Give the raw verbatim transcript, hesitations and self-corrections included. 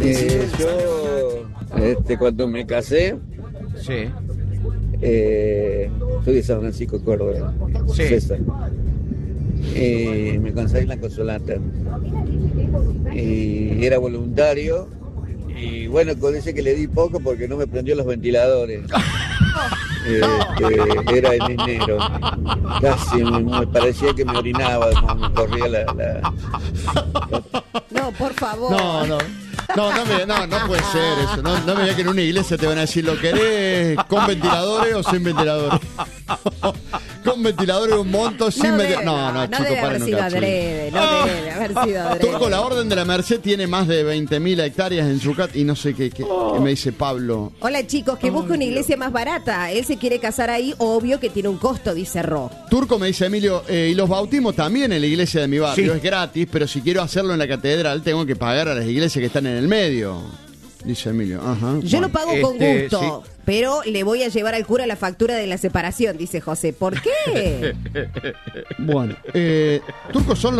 Eh, yo, este, cuando me casé, Sí. eh, soy de San Francisco de Córdoba, Sí. César. Eh, me conseguí en la Consolata. Y era voluntario. Y bueno, con ese que le di poco porque no me prendió los ventiladores. Este, era en enero. Casi me, me parecía que me orinaba cuando me corría la, la... No, por favor. No, no. No, no, me, no, no puede ser eso. No, no me digas que en una iglesia te van a decir, ¿lo querés con ventiladores o sin ventiladores? Con ventiladores un monto, sin No debe, ventiladores. No, no, no chico, debe haber paren un sido cacho. adrede, no debe haber sido adrede. Turco, la Orden de la Merced tiene más de veinte mil hectáreas en su cat y no sé qué, qué, qué me dice Pablo. Hola chicos, que busque una iglesia más barata. Él se quiere casar ahí, obvio que tiene un costo, dice Ro. Turco, me dice Emilio, eh, y los bautismos también en la iglesia de mi barrio. Sí. Es gratis, pero si quiero hacerlo en la catedral tengo que pagar a las iglesias que están en el medio. Dice Emilio. Ajá. Yo Bueno. lo pago con Este, gusto, pero le voy a llevar al cura la factura de la separación, dice José. ¿Por qué? Bueno, eh, Turco, son los